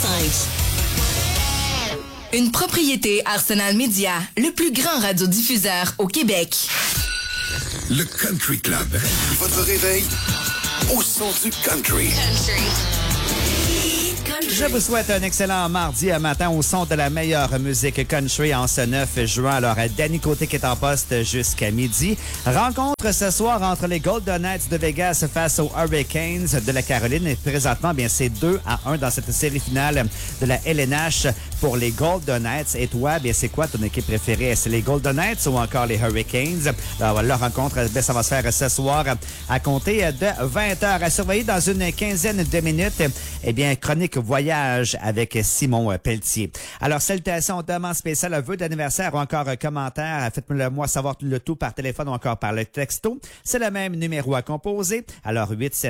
Riverside. Une propriété Arsenal Media, le plus grand radiodiffuseur au Québec. Le Country Club. Votre réveil au son du country. Je vous souhaite un excellent mardi matin au son de la meilleure musique country en ce 9 juin. Alors, Danny Côté qui est en poste jusqu'à midi. Rencontre ce soir entre les Golden Knights de Vegas face aux Hurricanes de la Caroline. Et présentement, bien, c'est 2-1 dans cette série finale de la LNH pour les Golden Knights. Et toi, bien, c'est quoi ton équipe préférée? Est-ce les Golden Knights ou encore les Hurricanes? Alors, la rencontre, bien, ça va se faire ce soir à compter de 20h. À surveiller dans une quinzaine de minutes, eh bien, chronique voyage avec Simon Pelletier. Alors, salutations, demande spéciale, vœux d'anniversaire ou encore commentaires. Faites-le moi savoir le tout par téléphone ou encore par le texto. C'est le même numéro à composer. Alors,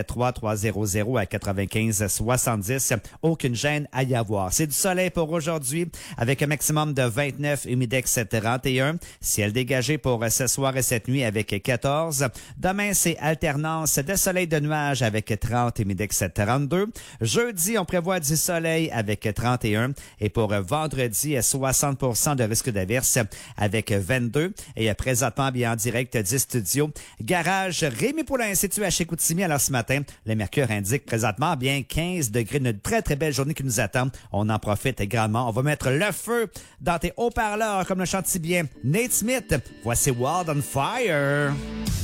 873-300-95-70. Aucune gêne à y avoir. C'est du soleil pour aujourd'hui avec un maximum de 29, humidex 31. Ciel dégagé pour ce soir et cette nuit avec 14. Demain, c'est alternance de soleil de nuages avec 30, humidex 32. Jeudi, on prévoit du soleil avec 31. Et pour vendredi, 60% de risque d'averse avec 22. Et présentement, bien en direct du studio Garage Rémi Poulain, situé à Chicoutimi. Alors ce matin, le mercure indique présentement bien 15 degrés. Une très, très belle journée qui nous attend. On en profite grandement. On va mettre le feu dans tes haut-parleurs, comme le chante si bien Nate Smith. Voici Wild on Fire.